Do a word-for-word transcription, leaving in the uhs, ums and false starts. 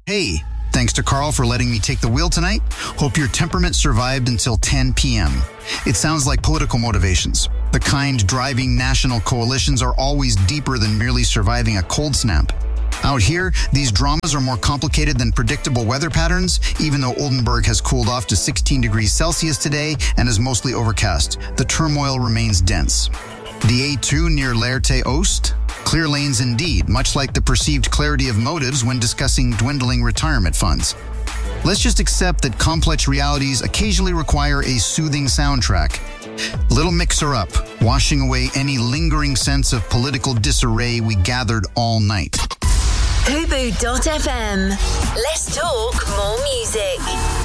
Hey, thanks to Carl for letting me take the wheel tonight. Hope your temperament survived until ten p.m. It sounds like political motivations. The kind driving national coalitions are always deeper than merely surviving a cold snap. Out here, these dramas are more complicated than predictable weather patterns, even though Oldenburg has cooled off to sixteen degrees Celsius today and is mostly overcast. The turmoil remains dense. The A two near Leerte Oost? Clear lanes indeed, much like the perceived clarity of motives when discussing dwindling retirement funds. Let's just accept that complex realities occasionally require a soothing soundtrack. Little Mixer Up, washing away any lingering sense of political disarray we gathered all night. Hubu dot f m. Let's talk more music.